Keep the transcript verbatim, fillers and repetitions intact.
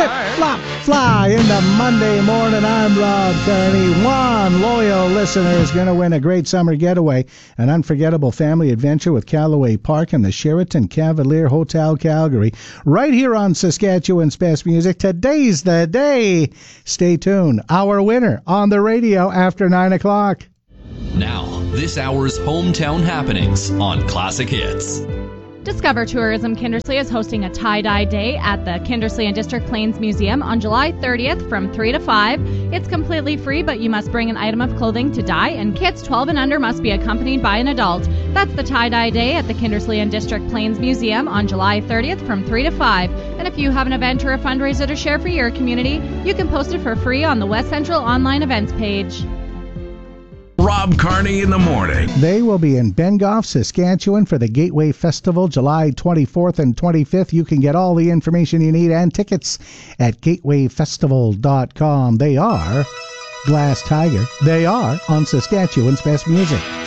Flip, flop, fly into Monday morning. I'm Rob Carney. One loyal listener is going to win a great summer getaway, an unforgettable family adventure with Callaway Park and the Sheraton Cavalier Hotel Calgary, right here on Saskatchewan's Best Music. Today's the day. Stay tuned. Our winner on the radio after nine o'clock. Now, this hour's hometown happenings on Classic Hits. Discover Tourism Kindersley is hosting a tie-dye day at the Kindersley and District Plains Museum on July thirtieth from three to five. It's completely free, but you must bring an item of clothing to dye, and kids twelve and under must be accompanied by an adult. That's the tie-dye day at the Kindersley and District Plains Museum on July thirtieth from three to five. And if you have an event or a fundraiser to share for your community, you can post it for free on the West Central online events page. Rob Carney in the morning. They will be in Bengoff, Saskatchewan for the Gateway Festival, July twenty-fourth and twenty-fifth. You can get all the information you need and tickets at gateway festival dot com. They are Glass Tiger. They are on Saskatchewan's Best Music.